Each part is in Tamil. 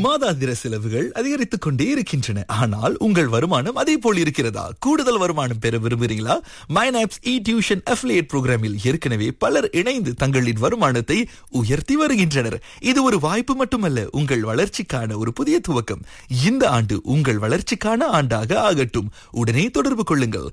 மாதாந்திர செலவுகள் அதிகரித்துக் கொண்டே இருக்கின்றன. ஆனால் உங்கள் வருமானம் அதே போல் இருக்கிறதா? கூடுதல் வருமானம் பெற விரும்புகிறீங்களா? மைனாப்ஸ் இ டியூஷன் அஃபிலியேட் புரோகிராமில் ஏற்கனவே பலர் இணைந்து தங்களின் வருமானத்தை உயர்த்தி வருகின்றனர். இது ஒரு வாய்ப்பு மட்டுமல்ல, உங்கள் வளர்ச்சிக்கான ஒரு புதிய துவக்கம். இந்த ஆண்டு உங்கள் வளர்ச்சிக்கான ஆண்டாக ஆகட்டும். உடனே தொடர்பு கொள்ளுங்கள்.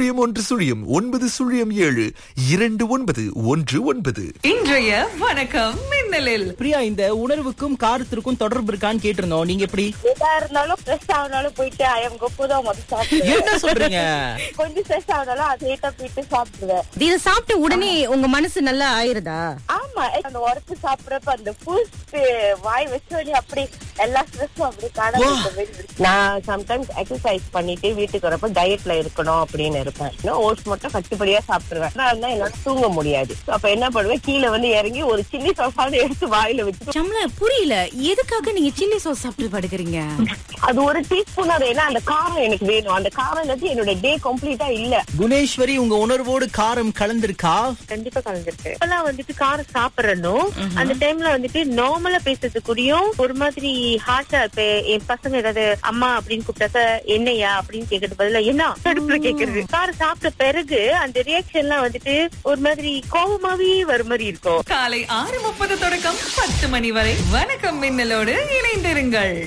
0117 இன்றைய வணக்கம் மின்னலில் பிரியா, இந்த உணர்வுக்கும் காரத்திற்கும் தொடர்பு இருக்கான்னு கேட்டிருந்தோம். நீங்க எப்படி? எதா இருந்தாலும் ஃப்ரெஷ் ஆனாலும் போயிட்டு ஐயம் கொப்புதான் முதல் சாப்பிடுவேன். என்ன சொல்றீங்க? கொஞ்சம் ஃப்ரெஷ் ஆனாலும் அதை லேட்டா போயிட்டு சாப்பிடுவேன். இத சாப்பிட்ட உடனே உங்க மனசு நல்லா ஆயிருதா? ஆமா, அந்த உரத்து சாப்பிடறப்ப அந்த ஃபுல்ஸ் வாய் வச்சோடனே அப்படி எல்லா ஸ்ட்ரெஸ்ஸும் அப்படி காணாம. நான் சம்டைம்ஸ் எக்ஸசைஸ் பண்ணிட்டு வீட்டுக்கு வரப்ப டயட்ல இருக்கணும் அப்படின்னு இருப்பேன். ஓட்ஸ் மட்டும் கட்டுப்படியா சாப்பிடுவேன். அதனால என்னால தூங்க முடியாது. அப்ப என்ன பண்ணுவேன், கீழே வந்து இறங்கி ஒரு சில்லி சாஸாவது எடுத்து வாயில வச்சு. சம்ல புரியல, எதுக்காக நீங்க சில்லி சாஸ் சாப்பிட்டு படுக்கிறீங்க? அது ஒரு டீஸ்பூன். அது ஏன்னா அந்த காரம் எனக்கு வேணும். அந்த காரம் இல்லாட்டி என்னோட டே கம்ப்ளீட்டா இல்ல. குணேஸ்வரி, உங்க உணர்வோடு காரம் கலந்திருக்கா? கண்டிப்பா கலந்துருக்கு. இப்பெல்லாம் வந்துட்டு காரம் சாப்பிடணும். அந்த டைம்ல வந்துட்டு நார்மலா பேசுறதுக்குடியும் ஒரு மாதிரி ஹார்ஷா இப்ப என் பசங்க ஏதாவது அம்மா அப்படின்னு கூப்பிட்டாக்க என்னையா அப்படின்னு கேக்குறது பதிலா என்ன தடுப்புல கேக்குறது. காரம் சாப்பிட்ட பிறகு அந்த ரியாக்ஷன் எல்லாம் வந்துட்டு ஒரு மாதிரி கோபமாவே வர மாதிரி இருக்கும். காலை 6:30 தொடக்கம் 10 மணி வரை வணக்கம் மின்னலோடு இணைந்திருங்கள்.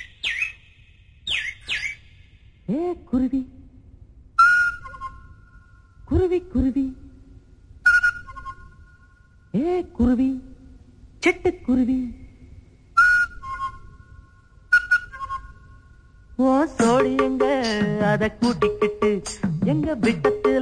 குருவி குருவி குருவி குருவி சிட்டுக்குருவி ஓ சோழி எங்க அத கூட்டிக்கிட்டு எங்க விட்டத்து